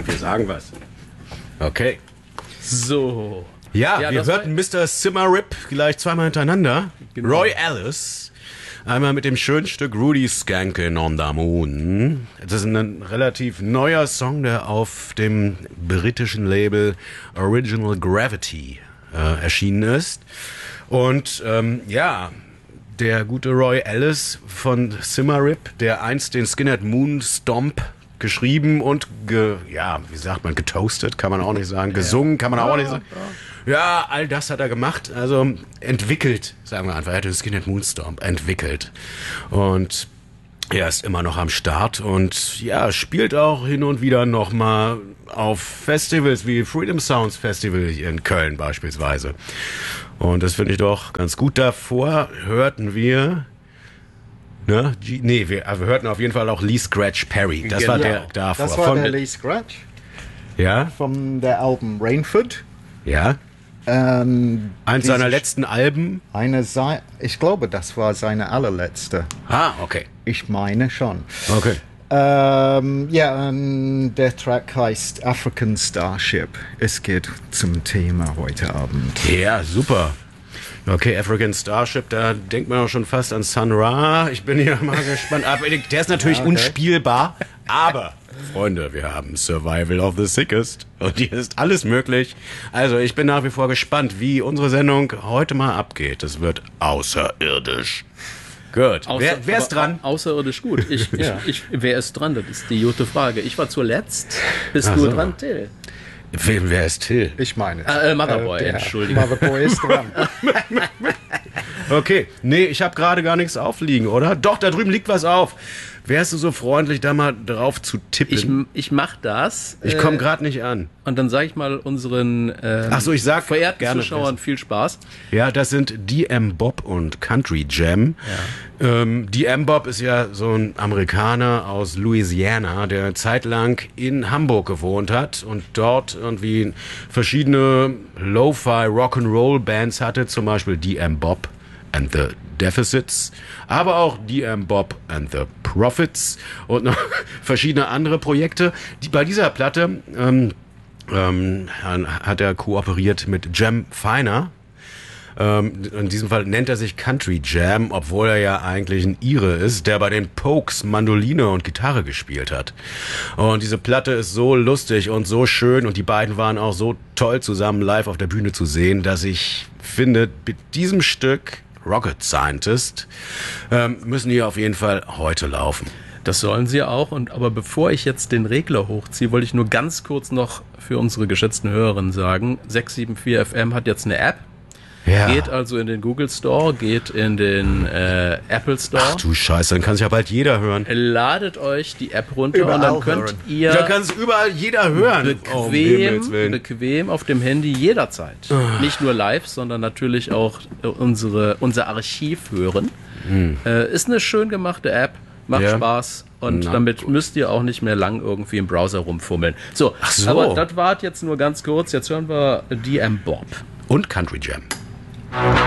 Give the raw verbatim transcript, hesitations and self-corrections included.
wir sagen was. Okay. So. Ja, Ja, wir das hörten Mister Symarip gleich zweimal hintereinander. Genau. Roy Ellis. Einmal mit dem schönen Stück Rudy Skankin on the Moon. Das ist ein relativ neuer Song, der auf dem britischen Label Original Gravity äh, erschienen ist. Und ähm, ja, der gute Roy Ellis von Symarip, der einst den Skinhead Moon Stomp geschrieben und, ge, ja, wie sagt man, getoastet, kann man auch nicht sagen, gesungen, kann man auch nicht sagen. Ja, all das hat er gemacht, also entwickelt, sagen wir einfach. Er hat den Skinhead Moonstomp entwickelt. Und er ist immer noch am Start und ja, spielt auch hin und wieder nochmal auf Festivals wie Freedom Sounds Festival hier in Köln beispielsweise. Und das finde ich doch ganz gut. Davor hörten wir... Ne? G- nee, wir, wir hörten auf jeden Fall auch Lee Scratch Perry. Das Genau. war der davor. Das war Von der de- Lee Scratch Ja, von der Album Rainford. ja. Ähm, Eins diese- seiner letzten Alben. Eine sei, ich glaube, das war seine allerletzte. Ah, okay. Ich meine schon. Okay. Ähm, ja, ähm, der Track heißt African Starship. Es geht zum Thema heute Abend. Ja, super. Okay, African Starship, da denkt man auch schon fast an Sun Ra. Ich bin hier mal gespannt. Aber der ist natürlich Ja, okay. unspielbar. Aber, Freunde, wir haben Survival of the Sickest. Und hier ist alles möglich. Also, ich bin nach wie vor gespannt, wie unsere Sendung heute mal abgeht. Das wird außerirdisch. Gut. Außer, wer, wer ist aber dran? au- Außerirdisch gut. Ich, ich, Ja. ich, wer ist dran? Das ist die gute Frage. Ich war zuletzt. Bist Ach du so. dran, Till? Wer, wer ist Till? Ich meine. Äh, äh, Motherboy, der Entschuldigung. Motherboy ist dran. Okay. Nee, ich habe gerade gar nichts aufliegen, oder? Doch, da drüben liegt was auf. Wärst du so freundlich, da mal drauf zu tippen? Ich, ich mach das. Ich äh, komme gerade nicht an. Und dann sage ich mal unseren ähm, Ach so, ich sag verehrten gerne Zuschauern viel Spaß. Ja, das sind D M Bob und Country Jam. Ja. Ähm, D M Bob ist ja so ein Amerikaner aus Louisiana, der eine Zeit lang in Hamburg gewohnt hat und dort irgendwie verschiedene Lo-Fi Rock'n'Roll Bands hatte, zum Beispiel D M Bob and the Deficits, aber auch D M Bob and the Profits und noch verschiedene andere Projekte. Die, bei dieser Platte ähm, ähm, hat er kooperiert mit Jem Finer. Ähm, in diesem Fall nennt er sich Country Jam, obwohl er ja eigentlich ein Ire ist, der bei den Pokes Mandoline und Gitarre gespielt hat. Und diese Platte ist so lustig und so schön und die beiden waren auch so toll zusammen live auf der Bühne zu sehen, dass ich finde, mit diesem Stück Rocket Scientist ähm, müssen die auf jeden Fall heute laufen. Das sollen sie auch. Und aber bevor ich jetzt den Regler hochziehe, wollte ich nur ganz kurz noch für unsere geschätzten Hörerinnen sagen, sechs sieben vier F M hat jetzt eine App. Ja. Geht also in den Google Store, geht in den äh, Apple Store. Ach du Scheiße, dann kann es ja bald jeder hören. Ladet euch die App runter Überall und dann könnt hören. ihr Da kann es überall jeder hören. Oh, um Himmels bequem, Willen. bequem auf dem Handy jederzeit. Nicht nur live, sondern natürlich auch äh, unsere, unser Archiv hören. Äh, ist eine schön gemachte App, macht Ja. Spaß und Na, damit gut. müsst ihr auch nicht mehr lang irgendwie im Browser rumfummeln. So, Ach so. aber das war jetzt nur ganz kurz. Jetzt hören wir D M Bob. Und Country Jam.